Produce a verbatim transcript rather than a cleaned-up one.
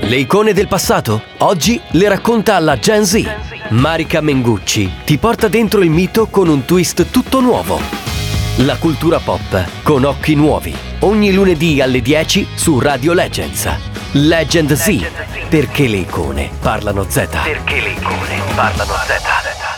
Le icone del passato? Oggi le racconta alla Gen Z. Marica Mengucci ti porta dentro il mito con un twist tutto nuovo. La cultura pop con occhi nuovi. Ogni lunedì alle dieci su Radio Legends. Legend Z. Perché le icone parlano Z. Perché le icone parlano Z.